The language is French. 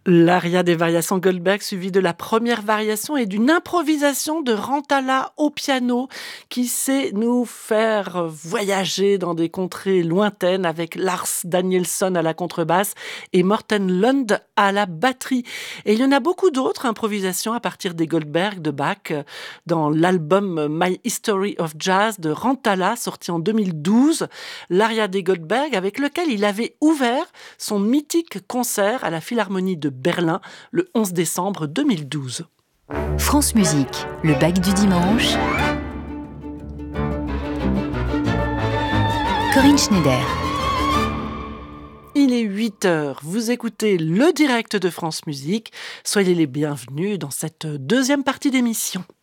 L'aria des variations Goldberg suivie de la première variation et d'une improvisation de Rantala au piano qui sait nous faire voyager dans des contrées lointaines avec Lars Danielsson à la contrebasse et Morten Lund à la batterie. Et il y en a beaucoup d'autres improvisations à partir des Goldberg de Bach dans l'album My History of Jazz de Rantala sorti en 2012, l'aria des Goldberg avec lequel il avait ouvert son mythique concert à la Philharmonie de Berlin le 11 décembre 2012. France Musique, le bac du dimanche. Corinne Schneider. Il est 8h, vous écoutez le direct de France Musique. Soyez les bienvenus dans cette deuxième partie d'émission.